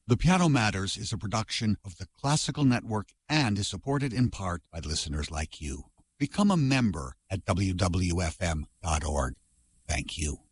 The Piano Matters is a production of the Classical Network and is supported in part by listeners like you. Become a member at WWFM.org. Thank you.